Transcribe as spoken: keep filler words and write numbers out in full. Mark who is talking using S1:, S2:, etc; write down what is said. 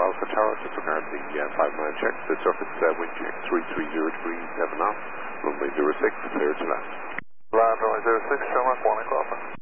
S1: Alpha Tower, just regarding the uh, five-mile check. The surface uh, wind check three three zero degrees, seven knots, runway zero six, clear to land.
S2: Land runway zero six, show mark one, Alpha.